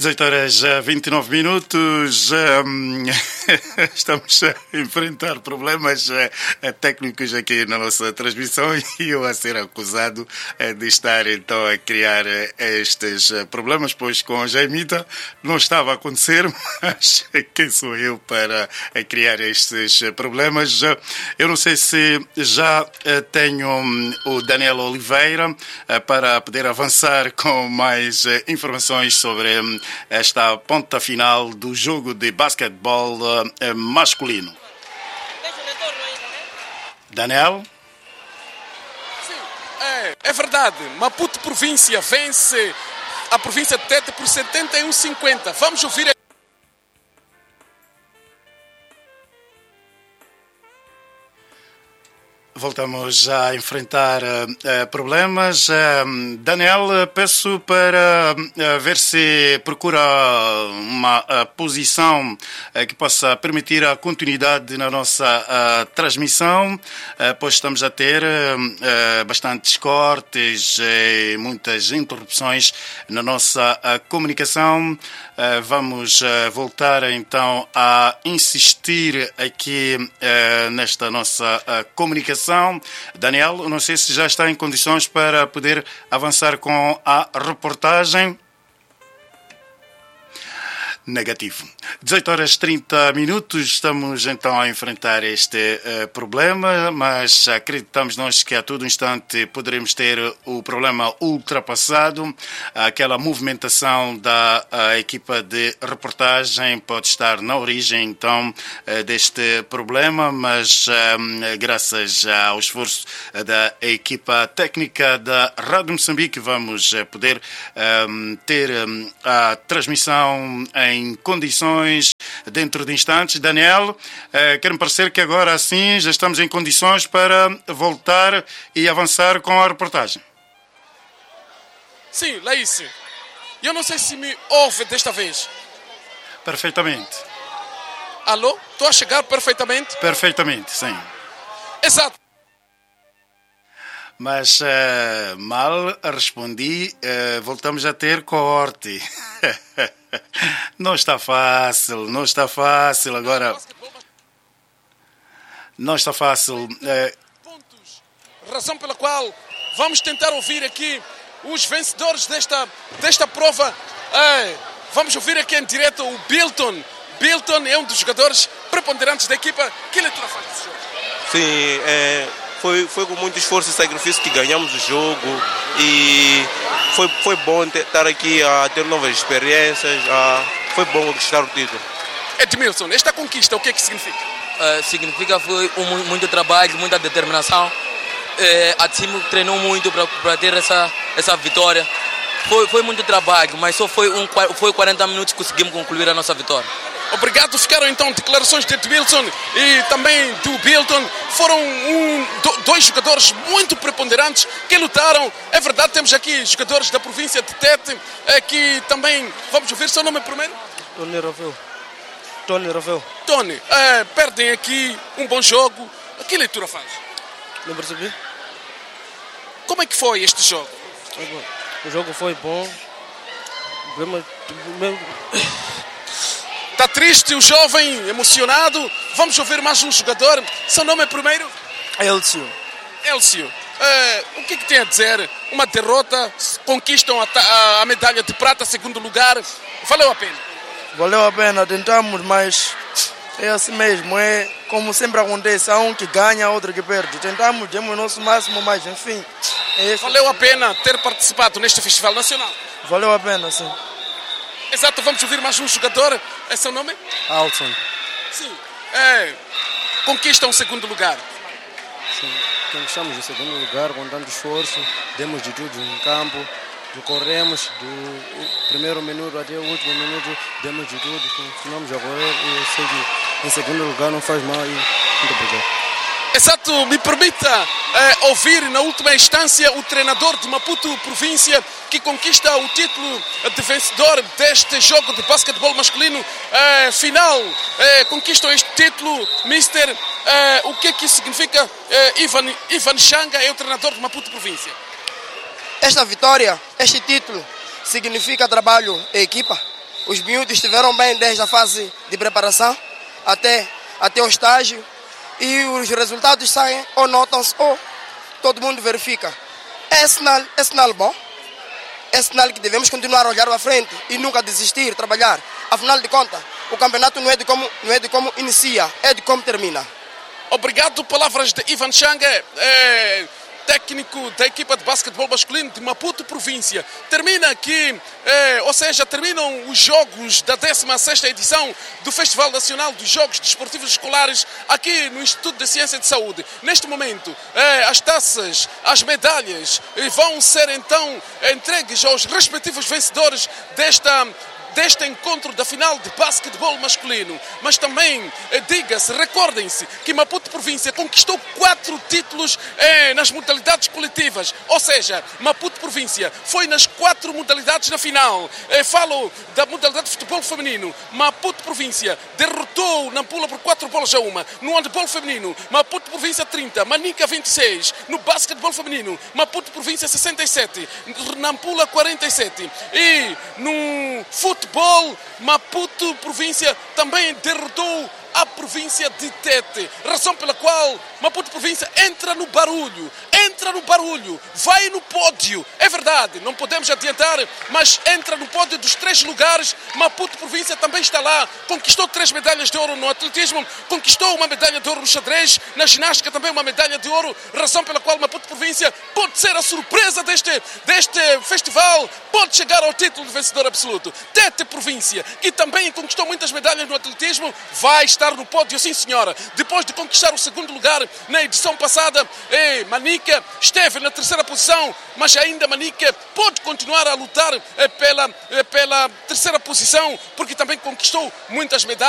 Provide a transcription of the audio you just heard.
18 horas 29 minutos. Estamos a enfrentar problemas técnicos aqui na nossa transmissão e eu a ser acusado de estar então a criar estes problemas, pois com a Jaimita não estava a acontecer, mas quem sou eu para criar estes problemas? Eu não sei se já tenho o Daniel Oliveira para poder avançar com mais informações sobre esta ponta final do jogo de basquetebol masculino. Daniel? Sim, é verdade. Maputo Província vence a província de Tete por 71-50. Vamos ouvir. Voltamos a enfrentar problemas. Daniel, peço para ver se procura uma posição que possa permitir a continuidade na nossa transmissão, pois estamos a ter bastantes cortes e muitas interrupções na nossa comunicação. Vamos voltar então a insistir aqui nesta nossa comunicação. Daniel, não sei se já está em condições para poder avançar com a reportagem. Negativo. 18 horas 30 minutos, estamos então a enfrentar este problema, mas acreditamos nós que a todo instante poderemos ter o problema ultrapassado. Aquela movimentação da equipa de reportagem pode estar na origem então deste problema, mas graças ao esforço da equipa técnica da Rádio Moçambique vamos poder ter a transmissão em condições dentro de instantes. Daniel, quer-me parecer que agora sim já estamos em condições para voltar e avançar com a reportagem. Sim, Laís, eu não sei se me ouve desta vez. Perfeitamente. Alô? Estou a chegar perfeitamente? Perfeitamente, sim. Exato. Mas mal respondi, voltamos a ter corte. Não está fácil agora. Não está fácil. Pontos. Razão pela qual vamos tentar ouvir aqui os vencedores desta prova. Vamos ouvir aqui em direto o Bilton. Bilton é um dos jogadores preponderantes da equipa. Que leitura faz desse jogo? Sim, Foi com muito esforço e sacrifício que ganhamos o jogo e foi bom estar aqui a ter novas experiências, foi bom conquistar o título. Edmilson, esta conquista, o que é que significa? Significa foi muito trabalho, muita determinação. A time treinou muito para ter essa vitória. Foi muito trabalho, mas só foi 40 minutos que conseguimos concluir a nossa vitória. Obrigado. Ficaram então declarações de Edmilson e também do Bilton. Foram dois jogadores muito preponderantes que lutaram. É verdade, temos aqui jogadores da província de Tete que também, vamos ouvir seu nome primeiro? Tony Rafael. Tony, perdem aqui um bom jogo. Que leitura faz? Não percebi. Como é que foi este jogo? O jogo foi bom. Está triste o jovem, emocionado. Vamos ouvir mais um jogador. Seu nome é primeiro? Elcio. O que tem a dizer? Uma derrota, conquistam a medalha de prata, segundo lugar. Valeu a pena? Valeu a pena, tentamos, mas é assim mesmo. É como sempre acontece, há um que ganha, outro que perde. Tentamos, demos o nosso máximo, mas enfim. Valeu a pena ter participado neste Festival Nacional? Valeu a pena, sim. Exato, vamos ouvir mais um jogador. É seu nome? Alton. Sim. Conquistam o segundo lugar. Sim, conquistamos o segundo lugar com tanto esforço. Demos de tudo em campo. Corremos do primeiro minuto até o último minuto. Demos de tudo. Continuamos a correr e eu sei que em segundo lugar não faz mal. Muito obrigado. Exato, me permita ouvir na última instância o treinador de Maputo Província que conquista o título de vencedor deste jogo de basquetebol masculino final. Conquistam este título, Mister. O que é que isso significa? Ivan Xanga é o treinador de Maputo Província. Esta vitória, este título, significa trabalho em equipa. Os miúdos estiveram bem desde a fase de preparação até o estágio. E os resultados saem ou notam-se ou todo mundo verifica. É sinal bom. É sinal que devemos continuar a olhar para frente e nunca desistir, trabalhar. Afinal de contas, o campeonato não é de como inicia, é de como termina. Obrigado. Palavras de Ivan Changa, técnico da equipa de basquetebol masculino de Maputo Província. Termina aqui, terminam os jogos da 16ª edição do Festival Nacional dos Jogos Desportivos Escolares aqui no Instituto de Ciência de Saúde. Neste momento, as taças, as medalhas vão ser então entregues aos respectivos vencedores deste encontro da final de basquetebol masculino. Mas também, diga-se, recordem-se que Maputo Província conquistou 4 títulos nas modalidades coletivas. Ou seja, Maputo Província foi nas 4 modalidades na final. Falo da modalidade de futebol feminino. Maputo Província derrotou Nampula por 4-1. No handebol feminino, Maputo Província 30, Manica 26. No basquetebol feminino, Maputo Província 67, Nampula 47. E no futebol, Maputo Província também derrotou a província de Tete, razão pela qual Maputo Província entra no barulho, vai no pódio. É verdade, não podemos adiantar, mas entra no pódio dos 3 lugares. Maputo Província também está lá, conquistou 3 medalhas de ouro no atletismo, conquistou uma medalha de ouro no xadrez, na ginástica também uma medalha de ouro, razão pela qual Maputo Província pode ser a surpresa deste festival, pode chegar ao título de vencedor absoluto. Tete Província, que também conquistou muitas medalhas no atletismo, vai estar no pódio, sim senhora. Depois de conquistar o 2º lugar na edição passada, Manica esteve na 3ª posição, mas ainda Manica pode continuar a lutar pela 3ª posição, porque também conquistou muitas medalhas.